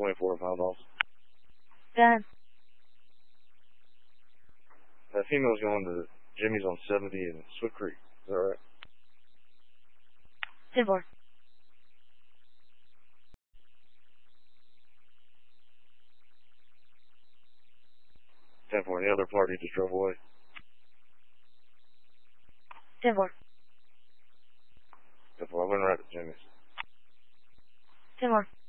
24 pound off. Go ahead. That female's going to Jimmy's on 70 in Swift Creek. Is that right? 10-4. 10-4. The other party just drove away. 10-4. 10-4. I went right to Jimmy's. 10-4.